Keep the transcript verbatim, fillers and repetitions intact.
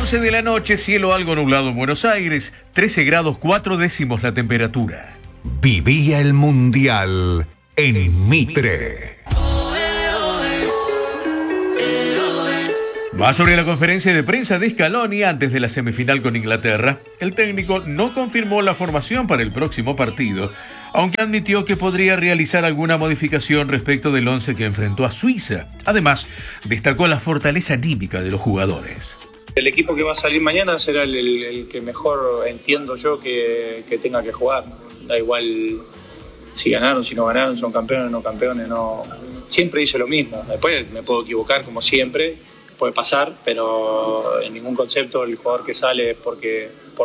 once de la noche, cielo algo nublado en Buenos Aires, trece grados cuatro décimos la temperatura. Vivía el Mundial en Mitre. Más sobre la conferencia de prensa de Scaloni antes de la semifinal con Inglaterra. El técnico no confirmó la formación para el próximo partido, aunque admitió que podría realizar alguna modificación respecto del once que enfrentó a Suiza. Además, destacó la fortaleza anímica de los jugadores. El equipo que va a salir mañana será el, el, el que mejor entiendo yo que, que tenga que jugar. Da igual si ganaron, si no ganaron, son campeones o no campeones. No. Siempre hice lo mismo. Después me puedo equivocar como siempre. Puede pasar, pero en ningún concepto el jugador que sale es porque